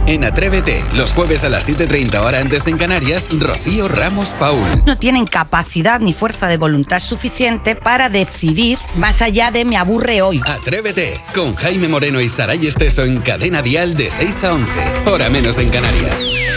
En Atrévete, los jueves a las 7:30 hora antes en Canarias, Rocío Ramos Paul. No tienen capacidad ni fuerza de voluntad suficiente para decidir más allá de me aburre hoy. Atrévete, con Jaime Moreno y Saray Esteso en Cadena Dial de 6 a 11, hora menos en Canarias.